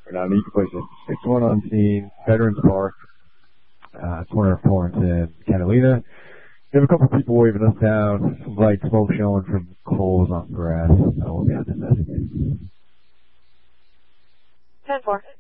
or not an easy place. It's 6-1 on scene, Veterans Park, corner of Torrance and Catalina. We have a couple of people waving us down, some light smoke showing from coals on grass. We'll be on this. 10-4.